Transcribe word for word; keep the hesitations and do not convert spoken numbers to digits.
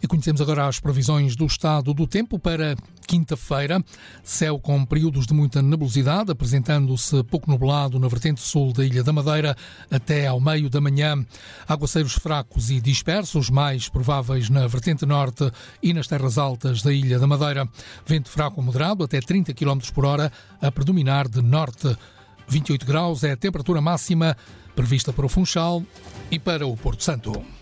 conhecemos agora as previsões do estado do tempo para quinta-feira. Céu com períodos de muita nebulosidade, apresentando-se pouco nublado na vertente sul da Ilha da Madeira até ao meio da manhã. Aguaceiros fracos e dispersos, mais prováveis na vertente norte e nas terras altas da Ilha da Madeira. Vento fraco moderado até trinta quilómetros por hora, a predominar de norte. vinte e oito graus é a temperatura máxima prevista para o Funchal e para o Porto Santo.